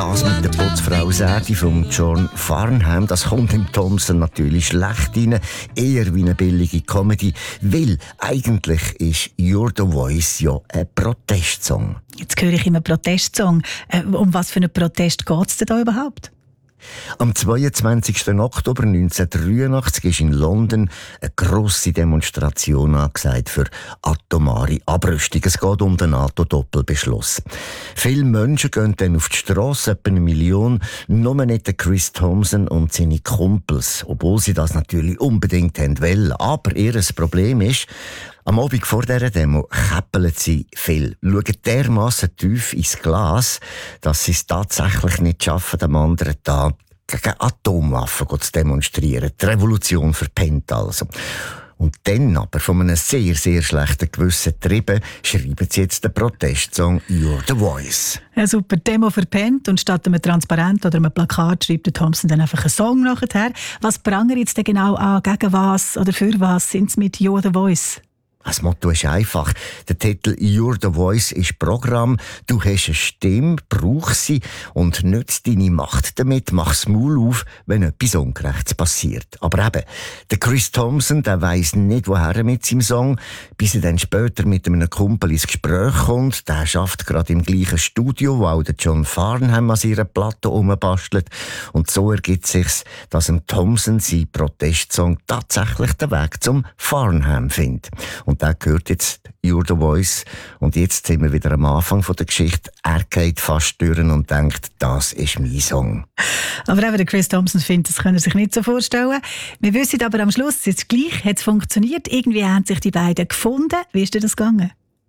Das mit der Putzfrau Sadie von John Farnham, das kommt dem Thompson natürlich schlecht rein, eher wie eine billige Comedy, weil eigentlich ist «You're the Voice» ja ein Protestsong. Jetzt höre ich immer Protestsong. Um was für einen Protest geht es denn da überhaupt? Am 22. Oktober 1983 ist in London eine grosse Demonstration angesagt für atomare Abrüstung. Es geht um den NATO-Doppelbeschluss. Viele Menschen gehen dann auf die Strasse, etwa 1 Million, nur nicht der Chris Thompson und seine Kumpels, obwohl sie das natürlich unbedingt wollen. Aber ihr Problem ist, am Abend vor dieser Demo käppeln sie viel, schauen dermassen tief ins Glas, dass sie es tatsächlich nicht schaffen, am anderen Tag gegen Atomwaffen zu demonstrieren. Die Revolution verpennt also. Und dann aber von einem sehr, sehr schlechten Gewissen getrieben, schreiben sie jetzt den Protestsong «You're the Voice». Eine super Demo verpennt und statt einem Transparent oder einem Plakat schreibt der Thompson dann einfach einen Song nachher. Was prangert jetzt denn genau an? Gegen was oder für was sind sie mit «You're the Voice»? Das Motto ist einfach. Der Titel «You're the Voice» ist Programm. Du hast eine Stimme, brauch sie und nütz deine Macht damit. Mach's Maul auf, wenn etwas Ungerechtes passiert. Aber eben, der Chris Thompson, der weiss nicht, woher mit seinem Song, bis er dann später mit einem Kumpel ins Gespräch kommt. Der schafft gerade im gleichen Studio, wo auch der John Farnham an ihrer Platte rumbastelt. Und so ergibt sich's, dass dem Thompson sein Protestsong tatsächlich den Weg zum Farnham findet. Und der gehört jetzt «You're the Voice». Und jetzt sind wir wieder am Anfang der Geschichte. Er geht fast durch und denkt, das ist mein Song. Aber eben der Chris Thompson findet, das kann er sich nicht so vorstellen. Wir wissen aber am Schluss, jetzt gleich hat es funktioniert. Irgendwie haben sich die beiden gefunden. Wie ist dir das gegangen?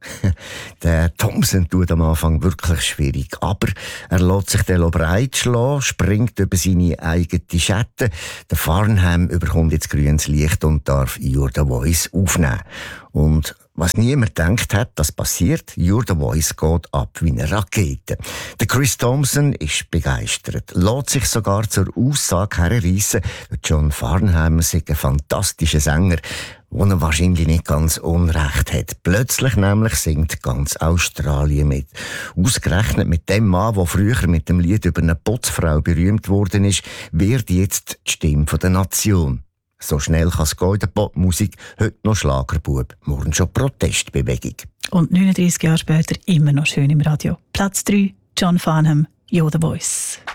Der Thompson tut am Anfang wirklich schwierig, aber er lässt sich dann breitschlagen, springt über seine eigene Schatten. Der Farnham bekommt jetzt grünes Licht und darf «You're the Voice» aufnehmen. Und was niemand gedacht hat, das passiert, «You're the Voice» geht ab wie eine Rakete. Der Chris Thompson ist begeistert, lässt sich sogar zur Aussage herreissen, John Farnham sei ein fantastischer Sänger, wo er wahrscheinlich nicht ganz unrecht hat. Plötzlich nämlich singt ganz Australien mit. Ausgerechnet mit dem Mann, der früher mit dem Lied über eine Putzfrau berühmt worden ist, wird jetzt die Stimme der Nation. So schnell kann es gehen in der Popmusik, heute noch Schlagerbub, morgen schon Protestbewegung. Und 39 Jahre später immer noch schön im Radio. Platz 3, John Farnham, «You're the Voice».